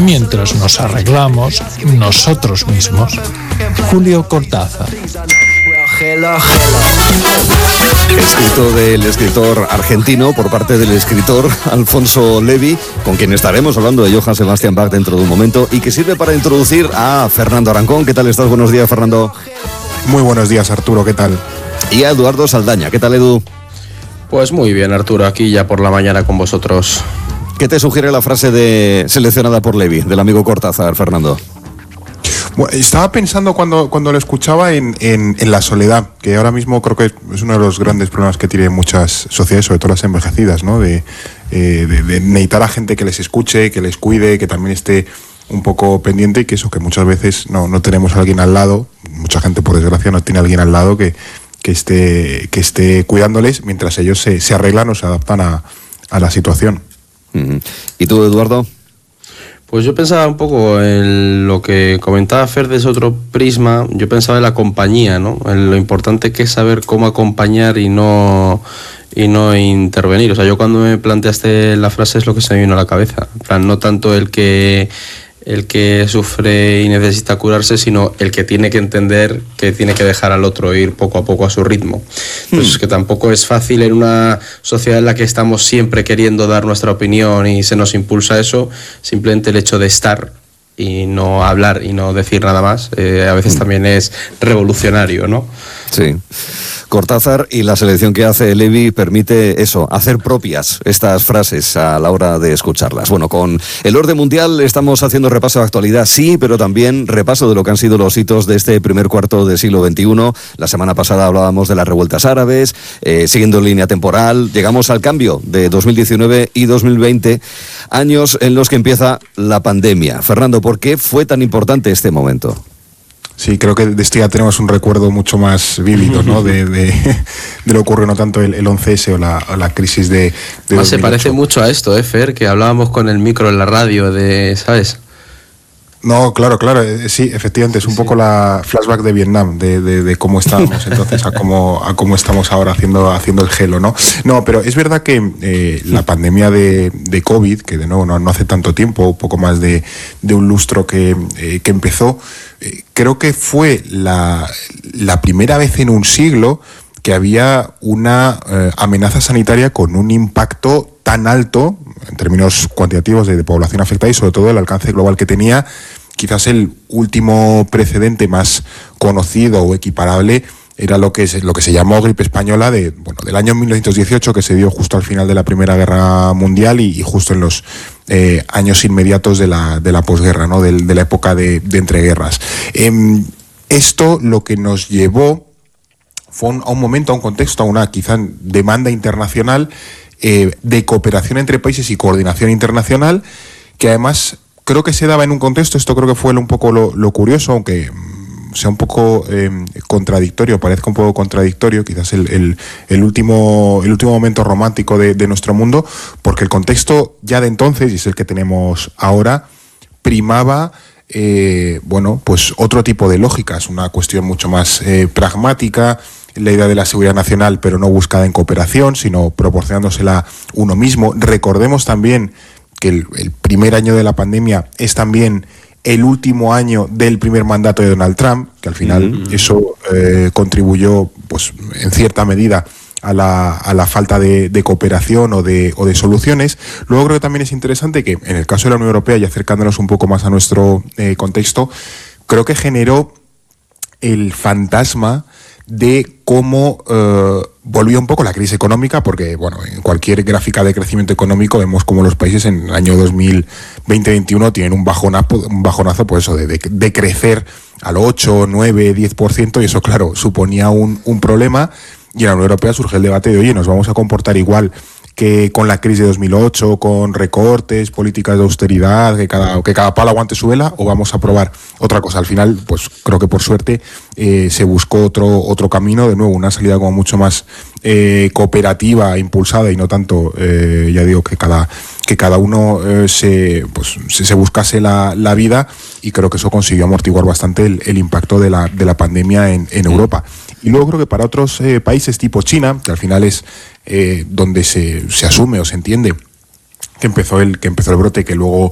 mientras nos arreglamos nosotros mismos. Julio Cortázar. Escrito del escritor argentino por parte del escritor Alfonso Levi, con quien estaremos hablando de Johann Sebastian Bach dentro de un momento, y que sirve para introducir a Fernando Arancón. ¿Qué tal estás? Buenos días, Fernando. Muy buenos días, Arturo, ¿qué tal? Y a Eduardo Saldaña. ¿Qué tal, Edu? Pues muy bien, Arturo, aquí ya por la mañana con vosotros. ¿Qué te sugiere la frase seleccionada por Levi, del amigo Cortázar, Fernando? Bueno, estaba pensando cuando lo escuchaba en la soledad, que ahora mismo creo que es uno de los grandes problemas que tienen muchas sociedades, sobre todo las envejecidas, ¿no? De necesitar a gente que les escuche, que les cuide, que también esté un poco pendiente, y que muchas veces no tenemos a alguien al lado. Mucha gente, por desgracia, no tiene a alguien al lado que esté cuidándoles mientras ellos se arreglan o se adaptan a la situación. ¿Y tú, Eduardo? Pues yo pensaba un poco en lo que comentaba Fer desde otro prisma. Yo pensaba en la compañía, ¿no? En lo importante que es saber cómo acompañar y no intervenir. O sea, yo cuando me planteaste la frase es lo que se me vino a la cabeza. En plan, no tanto el que sufre y necesita curarse, sino el que tiene que entender que tiene que dejar al otro ir poco a poco a su ritmo. Entonces, que tampoco es fácil en una sociedad en la que estamos siempre queriendo dar nuestra opinión y se nos impulsa eso. Simplemente el hecho de estar y no hablar y no decir nada más, a veces también es revolucionario, ¿no? Sí. Cortázar, y la selección que hace Levi permite eso, hacer propias estas frases a la hora de escucharlas. Bueno, con el orden mundial estamos haciendo repaso de actualidad, sí, pero también repaso de lo que han sido los hitos de este primer cuarto del siglo XXI. La semana pasada hablábamos de las revueltas árabes, siguiendo en línea temporal, llegamos al cambio de 2019 y 2020, años en los que empieza la pandemia. Fernando, ¿por qué fue tan importante este momento? Sí, creo que de esto ya tenemos un recuerdo mucho más vívido, ¿no? de lo que ocurrió, no tanto el 11S o la crisis de 2008. Se parece mucho a esto, Fer, que hablábamos con el micro en la radio ¿sabes? No, claro, sí, efectivamente, es un poco la flashback de Vietnam, de cómo estábamos entonces a cómo estamos ahora haciendo el gelo, ¿no? No, pero es verdad que la pandemia de COVID, que de nuevo no hace tanto tiempo, poco más de un lustro que empezó, creo que fue la primera vez en un siglo que había una amenaza sanitaria con un impacto tan alto en términos cuantitativos de población afectada y sobre todo el alcance global que tenía. Quizás el último precedente más conocido o equiparable era lo que se llamó gripe española del año 1918, que se dio justo al final de la Primera Guerra Mundial y justo en los años inmediatos de la posguerra, ¿no? de la época de entreguerras. Esto lo que nos llevó fue a un momento, a un contexto, a una quizá demanda internacional de cooperación entre países y coordinación internacional, que además creo que se daba en un contexto, esto creo que fue un poco lo curioso, aunque sea un poco contradictorio, parezca un poco contradictorio, quizás el último momento romántico de nuestro mundo, porque el contexto ya de entonces, y es el que tenemos ahora, primaba pues otro tipo de lógicas, una cuestión mucho más pragmática, la idea de la seguridad nacional, pero no buscada en cooperación, sino proporcionándosela uno mismo. Recordemos también que el primer año de la pandemia es también el último año del primer mandato de Donald Trump, que al final eso contribuyó, pues, en cierta medida a la falta de cooperación o de soluciones. Luego creo que también es interesante que en el caso de la Unión Europea, y acercándonos un poco más a nuestro contexto, creo que generó el fantasma de cómo volvió un poco la crisis económica, porque en cualquier gráfica de crecimiento económico vemos cómo los países en el año 2020-2021 tienen un bajonazo pues eso, de crecer al 8, 9, 10%, y eso, claro, suponía un problema. Y en la Unión Europea surge el debate de, oye, ¿nos vamos a comportar igual que con la crisis de 2008, con recortes, políticas de austeridad, que cada palo aguante su vela, o vamos a probar otra cosa? Al final, pues creo que por suerte se buscó otro camino, de nuevo, una salida como mucho más cooperativa, impulsada, y no tanto, ya digo, que cada uno se buscase la vida, y creo que eso consiguió amortiguar bastante el impacto de la pandemia en Europa. Y luego creo que para otros países tipo China, que al final es donde se asume o se entiende que empezó el brote, que luego